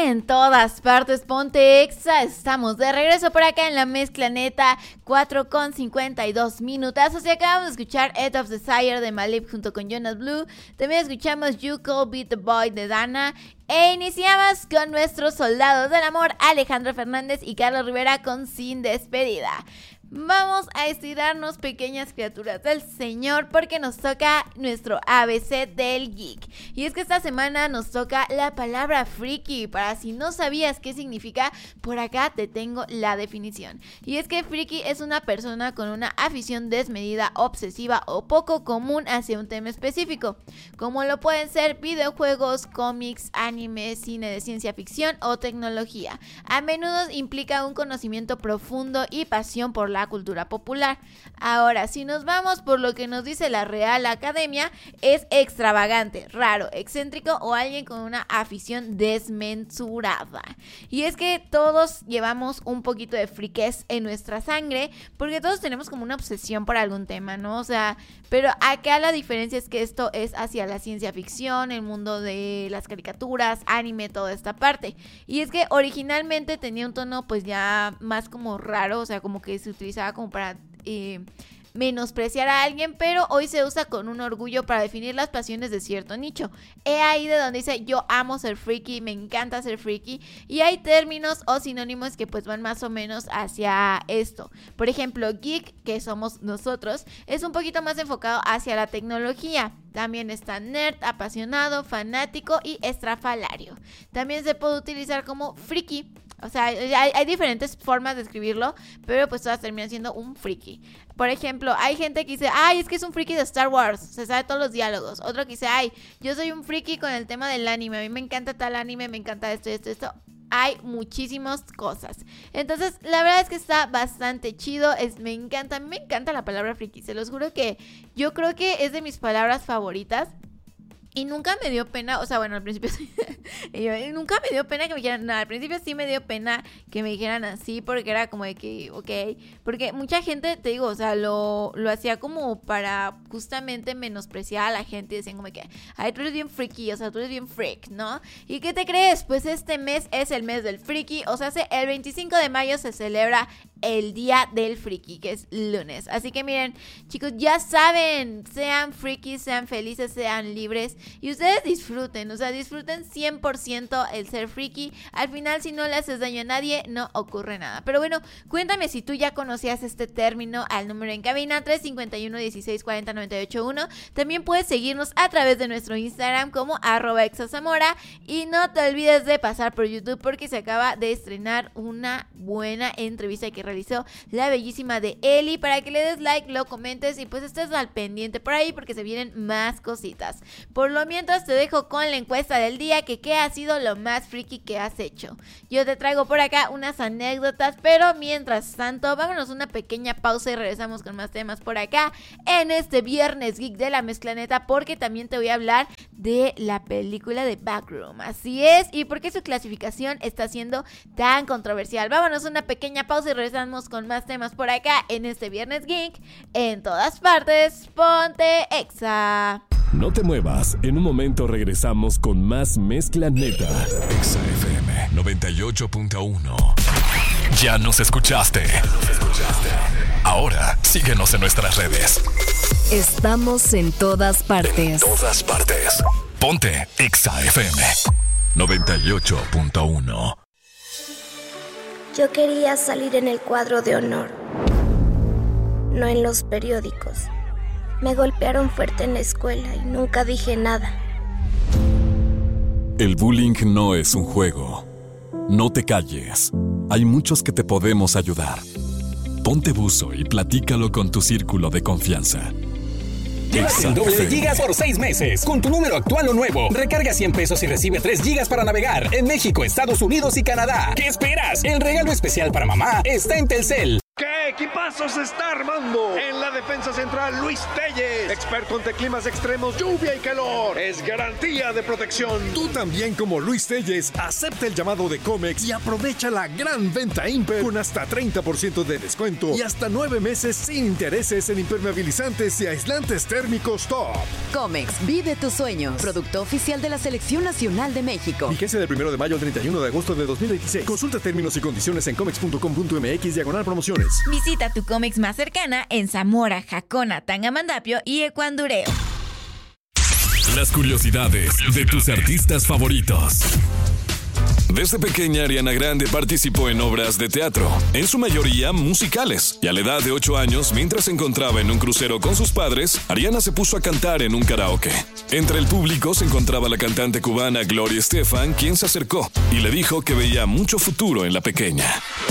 En todas partes, ponte Exa. Estamos de regreso por acá en la mezcla neta, 4:52 minutazos. Y acabamos de escuchar Edge of Desire de Maleep junto con Jonas Blue. También escuchamos You Could Be The Boy de Dana. E iniciamos con nuestros soldados del amor, Alejandro Fernández y Carlos Rivera con Sin Despedida. Vamos a estirarnos, pequeñas criaturas del Señor, porque nos toca nuestro ABC del geek. Y es que esta semana nos toca la palabra friki. Para si no sabías qué significa, por acá te tengo la definición. Y es que friki es una persona con una afición desmedida, obsesiva o poco común hacia un tema específico, como lo pueden ser videojuegos, cómics, anime, cine de ciencia ficción o tecnología. A menudo implica un conocimiento profundo y pasión por la cultura popular. Ahora, si nos vamos por lo que nos dice la Real Academia, es extravagante, raro, excéntrico o alguien con una afición desmesurada. Y es que todos llevamos un poquito de friquez en nuestra sangre, porque todos tenemos como una obsesión por algún tema, ¿no? O sea, pero acá la diferencia es que esto es hacia la ciencia ficción, el mundo de las caricaturas, anime, toda esta parte. Y es que originalmente tenía un tono pues ya más como raro, o sea, como que se utilizaba como para menospreciar a alguien, pero hoy se usa con un orgullo para definir las pasiones de cierto nicho. He ahí de donde dice yo amo ser friki, me encanta ser friki, y hay términos o sinónimos que pues van más o menos hacia esto. Por ejemplo, geek, que somos nosotros, es un poquito más enfocado hacia la tecnología. También está nerd, apasionado, fanático y estrafalario. También se puede utilizar como friki. O sea, hay diferentes formas de escribirlo, pero pues todas terminan siendo un friki. Por ejemplo, hay gente que dice, ay, es que es un friki de Star Wars, se sabe todos los diálogos. Otro que dice, ay, yo soy un friki con el tema del anime, a mí me encanta tal anime, me encanta esto. Hay muchísimas cosas. Entonces, la verdad es que está bastante chido. A mí me encanta la palabra friki. Se los juro que yo creo que es de mis palabras favoritas. Y nunca me dio pena, o sea, bueno, al principio sí, nunca me dio pena que me dijeran, no, al principio sí me dio pena que me dijeran así, porque era como de que, ok, porque mucha gente, te digo, o sea, lo hacía como para justamente menospreciar a la gente, y decían como que, ay, tú eres bien freaky, o sea, tú eres bien freak, ¿no? ¿Y qué te crees? Pues este mes es el mes del friki, o sea, el 25 de mayo se celebra el día del friki, que es lunes. Así que miren, chicos, ya saben, sean frikis, sean felices, sean libres y ustedes disfruten, o sea, disfruten 100% el ser friki. Al final, si no le haces daño a nadie, no ocurre nada. Pero bueno, cuéntame si tú ya conocías este término al número en cabina 351-1640-981. También puedes seguirnos a través de nuestro Instagram como @exazamora y no te olvides de pasar por YouTube porque se acaba de estrenar una buena entrevista que realizó la bellísima de Eli, para que le des like, lo comentes y pues estés al pendiente por ahí porque se vienen más cositas. Por lo mientras te dejo con la encuesta del día, que qué ha sido lo más friki que has hecho. Yo te traigo por acá unas anécdotas, pero mientras tanto vámonos una pequeña pausa y regresamos con más temas por acá en este viernes geek de la mezcla neta, porque también te voy a hablar de la película de Backroom, así es, y por qué su clasificación está siendo tan controversial. Vámonos una pequeña pausa y regresamos con más temas por acá en este viernes geek. En todas partes, ponte Exa. No te muevas, en un momento regresamos con más mezcla neta. Exa FM 98.1. Ya nos escuchaste. Ahora síguenos en nuestras redes. Estamos en todas partes. Ponte Exa FM 98.1. Yo quería salir en el cuadro de honor, no en los periódicos. Me golpearon fuerte en la escuela y nunca dije nada. El bullying no es un juego. No te calles. Hay muchos que te podemos ayudar. Ponte buzo y platícalo con tu círculo de confianza. Llévate el doble de gigas por 6 meses con tu número actual o nuevo. Recarga 100 pesos y recibe 3 gigas para navegar en México, Estados Unidos y Canadá. ¿Qué esperas? El regalo especial para mamá está en Telcel. ¿Qué equipazo se está armando. En la defensa central, Luis Telles, experto ante climas extremos, lluvia y calor. Es garantía de protección. Tú también, como Luis Telles, acepta el llamado de Comex y aprovecha la gran venta Imper con hasta 30% de descuento y hasta 9 meses sin intereses en impermeabilizantes y aislantes térmicos top. Comex, vive tus sueños. Producto oficial de la Selección Nacional de México. Vigencia del 1 de mayo al 31 de agosto de 2026. Consulta términos y condiciones en comex.com.mx/promociones. Visita tu Comex más cercana en Zamora, Jacona, Tangamandapio y Ecuandureo. Las curiosidades de tus artistas favoritos. Desde pequeña, Ariana Grande participó en obras de teatro, en su mayoría musicales. Y a la edad de 8 años, mientras se encontraba en un crucero con sus padres, Ariana se puso a cantar en un karaoke. Entre el público se encontraba la cantante cubana Gloria Estefan, quien se acercó y le dijo que veía mucho futuro en la pequeña.